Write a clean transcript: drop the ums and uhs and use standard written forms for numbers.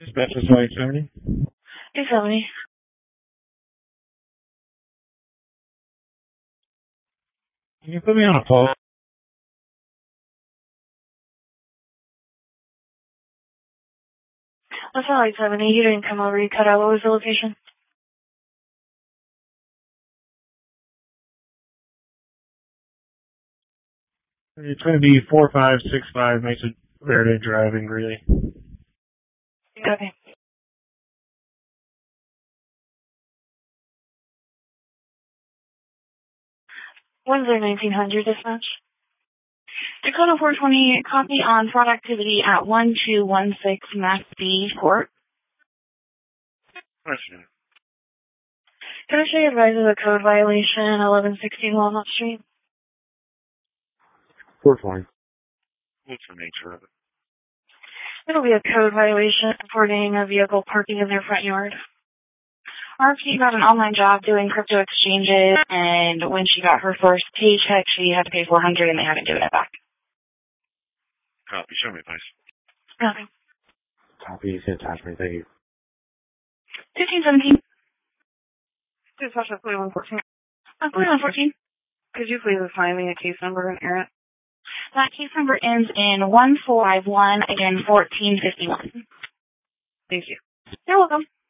Dispatch is 270. 270. Can you put me on a pause? That's all right, 70. You didn't come over. You cut out. What was the location? It's going to be 4565 Mesa Verde Drive in Greeley. Okay. Wednesday, 1900 dispatch. Dakota 420, copy on fraud activity at 1216 Mass B Court. Question. Can I show you advise of a code violation, 1116 Walnut Street? 420. What's the nature of it? It'll be a code violation reporting a vehicle parking in their front yard. RFP got an online job doing crypto exchanges, and when she got her first paycheck, she had to pay $400, and they haven't given it back. Copy. Show me, please. Okay. Copy. You can attach me. Thank you. 1517. Dispatch at 4114. 4114. Could you please assign me a case number and error? That case number ends in 1451, again, 1451. Thank you. You're welcome.